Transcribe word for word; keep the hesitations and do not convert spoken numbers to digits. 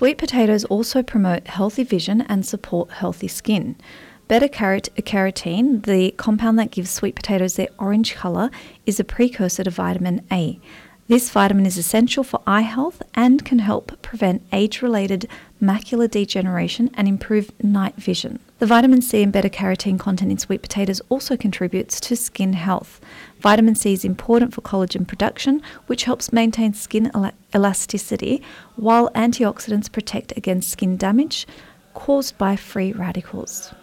Sweet potatoes also promote healthy vision and support healthy skin. Beta-carotene, the compound that gives sweet potatoes their orange colour, is a precursor to vitamin A. This vitamin is essential for eye health and can help prevent age-related macular degeneration and improve night vision. The vitamin C and beta-carotene content in sweet potatoes also contributes to skin health. Vitamin C is important for collagen production, which helps maintain skin el- elasticity, while antioxidants protect against skin damage caused by free radicals.